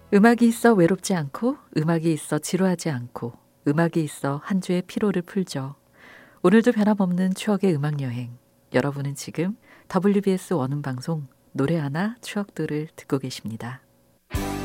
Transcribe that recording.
음악이 있어 외롭지 않고, 음악이 있어 지루하지 않고, 음악이 있어 한 주의 피로를 풀죠. 오늘도 변함없는 추억의 음악 여행. 여러분은 지금 WBS 원음방송 노래 하나 추억들을 듣고 계십니다.